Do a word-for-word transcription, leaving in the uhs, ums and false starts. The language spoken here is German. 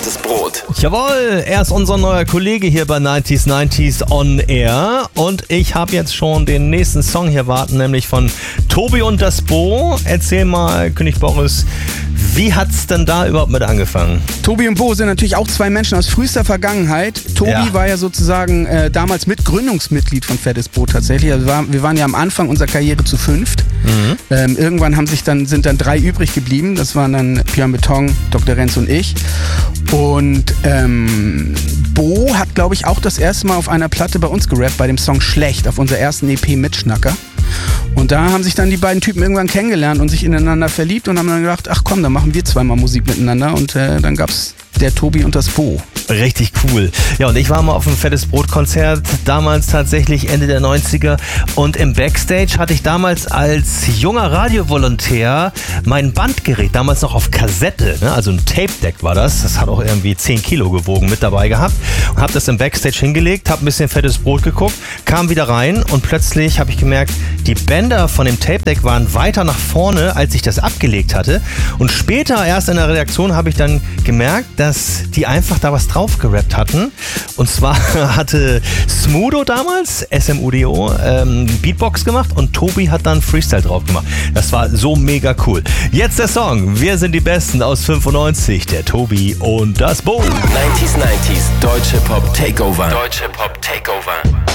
Fettes Brot. Jawohl, er ist unser neuer Kollege hier bei neunzig neunzig On Air und ich habe jetzt schon den nächsten Song hier warten, nämlich von Tobi und das Bo. Erzähl mal, König Boris, wie hat's denn da überhaupt mit angefangen? Tobi und Bo sind natürlich auch zwei Menschen aus frühester Vergangenheit. Tobi Ja. war ja sozusagen äh, damals Mitgründungsmitglied von Fettes Brot tatsächlich. Also war, wir waren ja am Anfang unserer Karriere zu fünft. Mhm. Ähm, irgendwann haben sich dann, sind dann drei übrig geblieben. Das waren dann Björn Beton, Doktor Renz und ich. Und ähm, Bo hat, glaube ich, auch das erste Mal auf einer Platte bei uns gerappt, bei dem Song Schlecht, auf unserer ersten E P Mitschnacker. Und da haben sich dann die beiden Typen irgendwann kennengelernt und sich ineinander verliebt und haben dann gedacht, ach komm, dann machen wir zweimal Musik miteinander. Und äh, dann gab's der Tobi und das Bo. Richtig cool. Ja, und ich war mal auf einem Fettes Brot-Konzert, damals tatsächlich Ende der neunziger. Und im Backstage hatte ich damals als junger Radiovolontär mein Bandgerät, damals noch auf Kassette, ne? Also ein Tape-Deck war das. Das hat auch irgendwie zehn Kilo gewogen, mit dabei gehabt. Und habe das im Backstage hingelegt, habe ein bisschen Fettes Brot geguckt, kam wieder rein und plötzlich habe ich gemerkt, die Bänder von dem Tape-Deck waren weiter nach vorne, als ich das abgelegt hatte. Und später erst in der Redaktion habe ich dann gemerkt, dass die einfach da was drauf gerappt hatten. Und zwar hatte Smudo damals, S M U D O, ähm, Beatbox gemacht und Tobi hat dann Freestyle drauf gemacht. Das war so mega cool. Jetzt der Song. Wir sind die Besten aus fünfundneunzig. Der Tobi und das Bo. neunzig neunzig Deutsche Pop Takeover. Deutsche Pop Takeover.